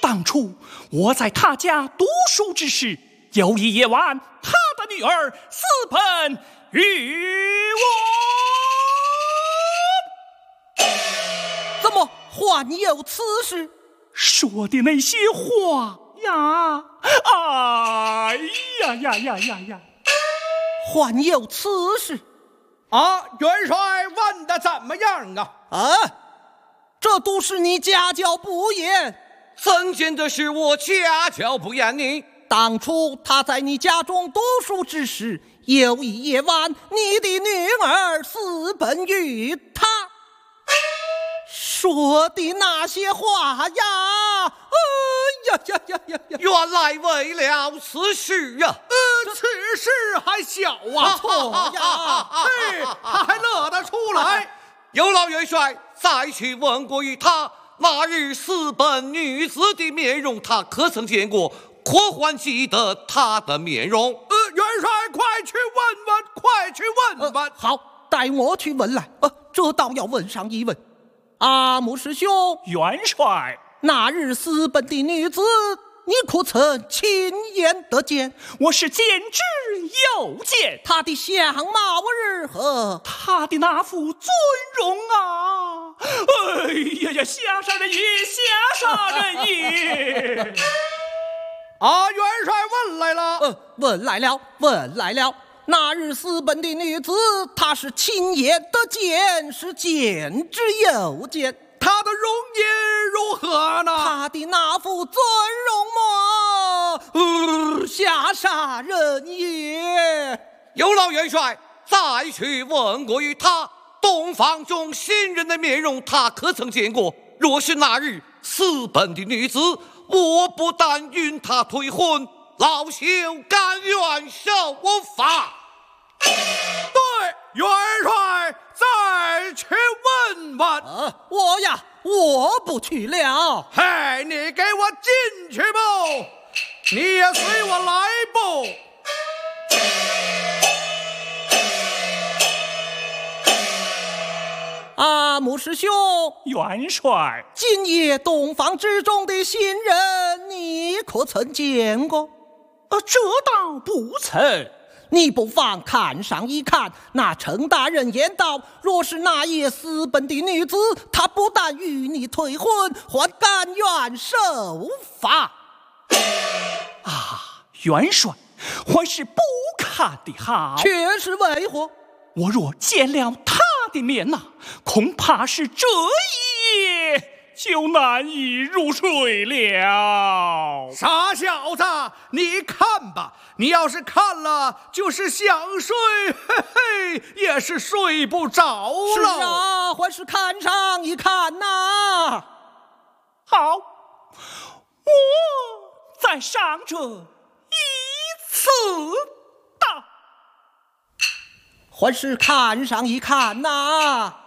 当初我在他家读书之时，有一夜晚，他的女儿私奔于我。 怎么还有此事？ 说的那些话呀，哎呀呀呀呀呀！ 还有此事啊！元帅问的怎么样啊？ 这都是你家教不严。 怎见的是我家教不严呢？ 当初他在你家中读书之时，有一夜晚，你的女儿私奔于他，说的那些话呀， 原来为了此事啊！ 此事还小啊， 错呀， 他还乐得出来。 有劳元帅再去问过于他，那日私奔女子的面容，他可曾见过？可还记得她的面容？ 元帅快去问问，快去问问。 好，带我去问来。这倒要问上一问。阿姆师兄， 元帅， 那日私奔的女子，你可曾亲眼得见？ 我是见之又见。 她的相貌如何？ 她的那副尊容啊，哎呀呀，吓杀人也，吓杀人也！ 元帅问来了。 问来了。那日私奔的女子，她是亲眼得见，是见之又见。 她的容颜如何呢？ 她的那副尊容么，吓杀人也。 有劳元帅再去问过于他，洞房中新人的面容，他可曾见过？若是那日私奔的女子，我不但允他退婚，老朽甘愿受罚。 对，元帅再去问问。 我不去了。 嘿，你给我进去不？你也随我来不？ 阿姆师兄， 元帅， 今夜洞房之中的新人，你可曾见过？ 这倒不曾。 你不妨看上一看。那程大人言道，若是那夜私奔的女子，她不但与你退婚，还甘愿受罚。 元帅，还是不看的好。 却是为何？ 我若见了他的面恐怕是这一夜就难以入睡了。 傻小子，你看吧，你要是看了，就是想睡，也是睡不着了。 是啊，还是看上一看呐。 好，我再上这一次的。 还是看上一看呐。